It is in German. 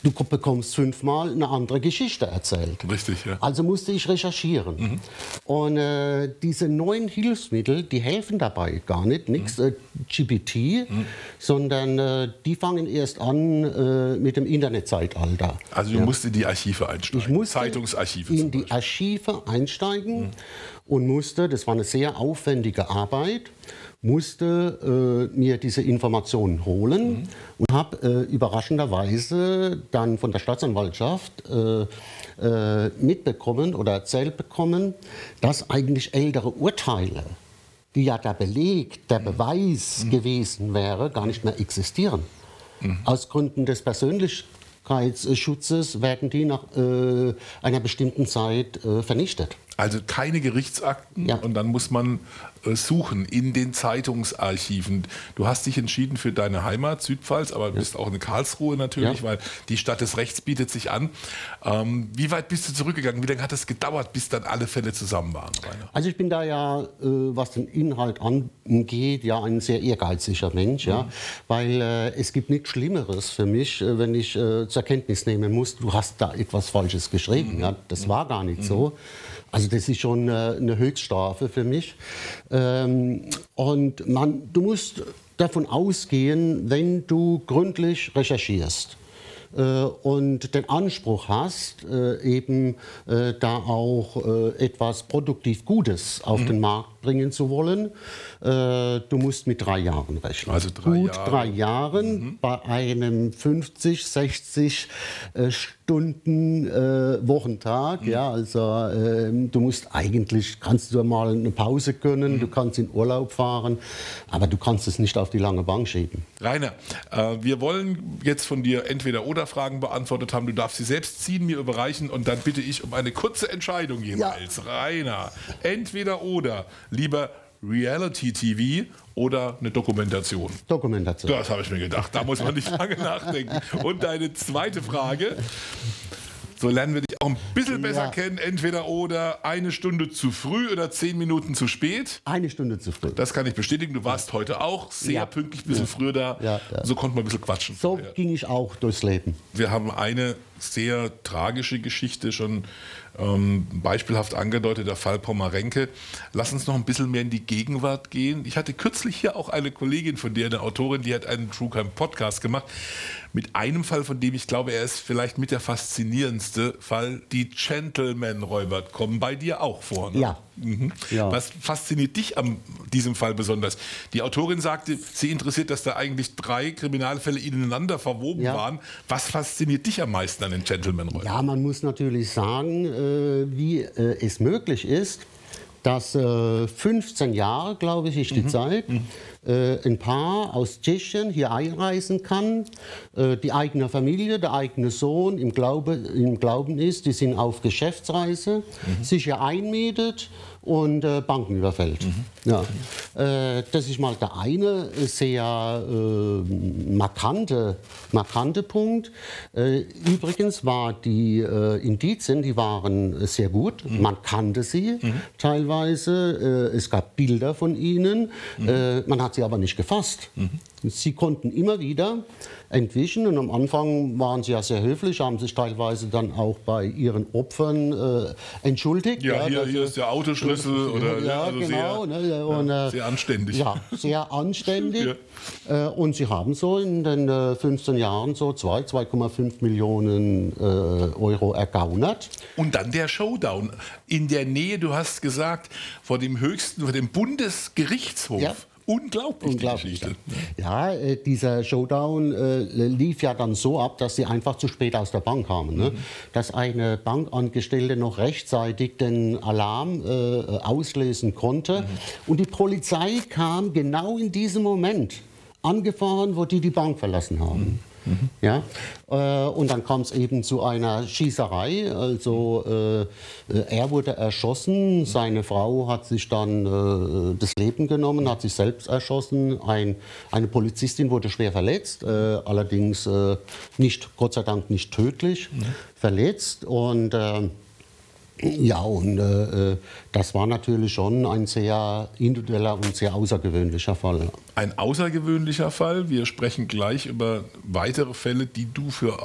du bekommst 5-mal eine andere Geschichte erzählt. Richtig, ja. Also musste ich recherchieren. Und diese neuen Hilfsmittel, die helfen dabei gar nicht, nichts GPT, sondern die fangen erst an mit dem Internetzeitalter. Also du musst in die Archive einsteigen, ich musste Zeitungsarchive in zum die Beispiel. Archive einsteigen und musste, das war eine sehr aufwendige Arbeit, musste mir diese Informationen holen und habe überraschenderweise dann von der Staatsanwaltschaft mitbekommen oder erzählt bekommen, dass eigentlich ältere Urteile, die ja der Beleg, der Beweis gewesen wäre, gar nicht mehr existieren. Aus Gründen des Persönlichkeitsschutzes werden die nach einer bestimmten Zeit vernichtet. Also keine Gerichtsakten und dann muss man suchen in den Zeitungsarchiven. Du hast dich entschieden für deine Heimat, Südpfalz, aber du bist auch in Karlsruhe natürlich, weil die Stadt des Rechts bietet sich an. Wie weit bist du zurückgegangen? Wie lange hat es gedauert, bis dann alle Fälle zusammen waren, Rainer? Also ich bin da ja, was den Inhalt angeht, ja ein sehr ehrgeiziger Mensch, ja, weil es gibt nichts Schlimmeres für mich, wenn ich zur Kenntnis nehmen muss, du hast da etwas Falsches geschrieben. Ja, das war gar nicht so. Also das ist schon eine Höchststrafe für mich. Und du musst davon ausgehen, wenn du gründlich recherchierst und den Anspruch hast, eben da auch etwas produktiv Gutes auf den Markt bringen zu wollen, du musst mit 3 Jahren rechnen. Also 3 Jahren bei einem 50, 60 Stunden Wochentag. Ja, also du musst eigentlich, kannst du mal eine Pause gönnen, du kannst in Urlaub fahren, aber du kannst es nicht auf die lange Bank schieben. Rainer, wir wollen jetzt von dir Entweder-oder-Fragen beantwortet haben. Du darfst sie selbst ziehen, mir überreichen und dann bitte ich um eine kurze Entscheidung jeweils. Ja. Rainer, Entweder-oder, lieber Reality-TV oder eine Dokumentation? Dokumentation. Das habe ich mir gedacht, da muss man nicht lange nachdenken. Und deine zweite Frage, so lernen wir dich auch ein bisschen besser kennen, entweder oder 1 Stunde zu früh oder 10 Minuten zu spät? 1 Stunde zu früh. Das kann ich bestätigen, du warst heute auch sehr pünktlich, ein bisschen früher da, so konnten wir ein bisschen quatschen. So ging ich auch durchs Leben. Wir haben eine sehr tragische Geschichte schon beispielhaft angedeutet, der Fall Pommerenke. Lass uns noch ein bisschen mehr in die Gegenwart gehen. Ich hatte kürzlich hier auch eine Kollegin von dir, eine Autorin, die hat einen True Crime Podcast gemacht, mit einem Fall, von dem ich glaube, er ist vielleicht mit der faszinierendste Fall, die Gentleman-Räuber kommen bei dir auch vor. Ne? Ja. Ja. Was fasziniert dich an diesem Fall besonders? Die Autorin sagte, sie interessiert, dass da eigentlich 3 Kriminalfälle ineinander verwoben waren. Was fasziniert dich am meisten an den Gentleman-Räubern? Ja, man muss natürlich sagen, wie es möglich ist, dass 15 Jahre, glaube ich, ist die Zeit, ein Paar aus Tschechien hier einreisen kann, die eigene Familie, der eigene Sohn im Glauben ist, die sind auf Geschäftsreise, sich hier einmietet und Banken überfällt. Ja. Das ist mal der eine sehr markante Punkt. Übrigens war die Indizien, die waren sehr gut. Man kannte sie teilweise. Es gab Bilder von ihnen. Man hat sie aber nicht gefasst. Sie konnten immer wieder entwischen und am Anfang waren sie ja sehr höflich, haben sich teilweise dann auch bei ihren Opfern entschuldigt. Ja, hier ist der Autoschlüssel oder also genau, sehr anständig. Ja, sehr anständig. Und sie haben so in den 15 Jahren so 2,5 Millionen Euro ergaunert. Und dann der Showdown in der Nähe, du hast gesagt, vor dem Bundesgerichtshof. Ja. Unglaublich, die Geschichte. Ja, dieser Showdown lief ja dann so ab, dass sie einfach zu spät aus der Bank kamen. Ne? Dass eine Bankangestellte noch rechtzeitig den Alarm auslösen konnte. Und die Polizei kam genau in diesem Moment angefahren, wo die Bank verlassen haben. Ja? Und dann kam es eben zu einer Schießerei. Also er wurde erschossen, seine Frau hat sich dann das Leben genommen, hat sich selbst erschossen. Eine Polizistin wurde schwer verletzt, allerdings nicht, Gott sei Dank nicht tödlich verletzt. Und ja, und das war natürlich schon ein sehr individueller und sehr außergewöhnlicher Fall. Ein außergewöhnlicher Fall. Wir sprechen gleich über weitere Fälle, die du für